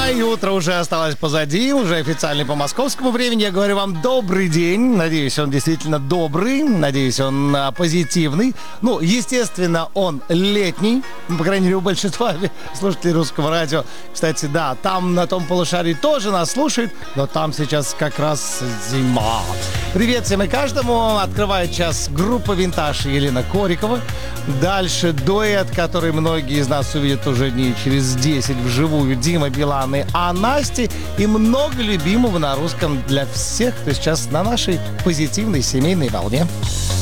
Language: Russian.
И утро уже осталось позади, уже официально по московскому времени. Я говорю вам добрый день. Надеюсь, он действительно добрый. Надеюсь, он позитивный. Ну, естественно, он летний. По крайней мере, у большинства слушателей русского радио. Кстати, да, там на том полушарии тоже нас слушают, но там сейчас как раз зима. Привет всем и каждому. Открывает час группа «Винтаж» Елена Корикова. Дальше дуэт, который многие из нас увидят уже дней через 10 вживую. Дима Билан и Насти. И много любимого на русском для всех, кто сейчас на нашей позитивной семейной волне.